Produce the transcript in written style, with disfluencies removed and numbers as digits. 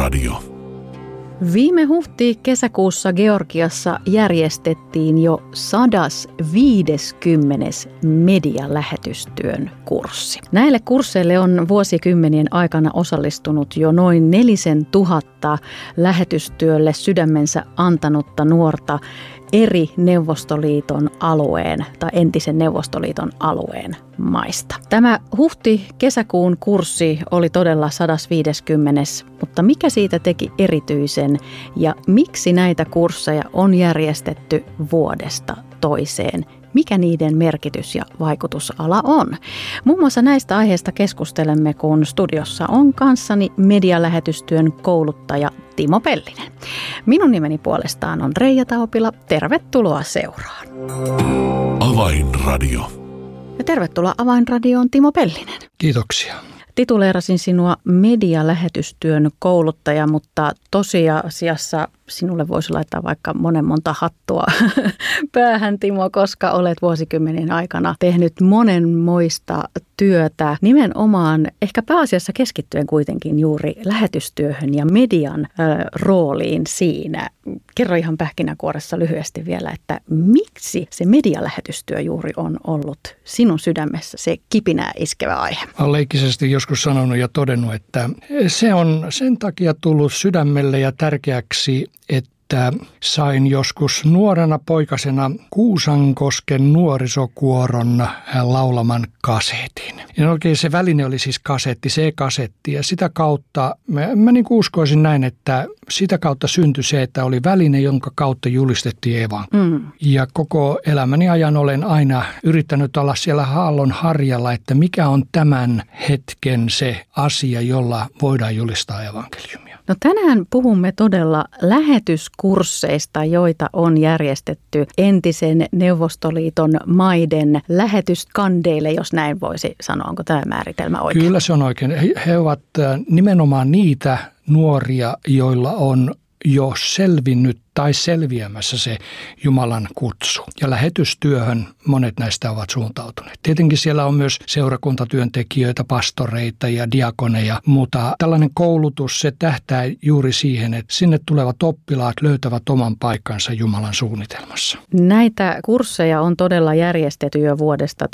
Avainradio. Viime huhti-kesäkuussa Georgiassa järjestettiin jo 150. medialähetystyön kurssi. Näille kursseille on vuosikymmenien aikana osallistunut jo noin 4000 lähetystyölle sydämensä antanutta nuorta eri Neuvostoliiton alueen tai entisen Neuvostoliiton alueen maista. Tämä huhti-kesäkuun kurssi oli todella 150. Mutta mikä siitä teki erityisen ja miksi näitä kursseja on järjestetty vuodesta toiseen? Mikä niiden merkitys ja vaikutusala on? Muun muassa näistä aiheista keskustelemme, kun studiossa on kanssani medialähetystyön kouluttaja Timo Pellinen. Minun nimeni puolestaan on Reija Taupila. Tervetuloa seuraan. Avainradio. Ja tervetuloa Avainradioon, Timo Pellinen. Kiitoksia. Tituleerasin sinua medialähetystyön kouluttaja, mutta tosiasiassa sinulle voisi laittaa vaikka monta hattua päähän, Timo, koska olet vuosikymmenien aikana tehnyt monenmoista työtä nimenomaan ehkä pääasiassa keskittyen kuitenkin juuri lähetystyöhön ja median rooliin siinä. Kerro ihan pähkinänkuoressa lyhyesti vielä, että miksi se medialähetystyö juuri on ollut sinun sydämessä se kipinää iskevä aihe? Olen leikisesti joskus sanonut ja todennut, että se on sen takia tullut sydämelle ja tärkeäksi, että sain joskus nuorena poikasena Kuusankosken nuorisokuoron laulaman kasetin. Ja oikein se väline oli siis kasetti, C-kasetti, ja sitä kautta, mä niin kuin uskoisin näin, että sitä kautta syntyi se, että oli väline, jonka kautta julistettiin evankeliumia. Ja koko elämäni ajan olen aina yrittänyt olla siellä aallon harjalla, että mikä on tämän hetken se asia, jolla voidaan julistaa evankeliumia. No tänään puhumme todella lähetyskursseista, joita on järjestetty entisen Neuvostoliiton maiden lähetyskandeille, jos näin voisi sanoa. Onko tämä määritelmä oikein? Kyllä se on oikein. He ovat nimenomaan niitä nuoria, joilla on jo selvinnyt tai selviämässä se Jumalan kutsu. Ja lähetystyöhön monet näistä ovat suuntautuneet. Tietenkin siellä on myös seurakuntatyöntekijöitä, pastoreita ja diakoneja, mutta tällainen koulutus, se tähtää juuri siihen, että sinne tulevat oppilaat löytävät oman paikkansa Jumalan suunnitelmassa. Näitä kursseja on todella järjestetty jo vuodesta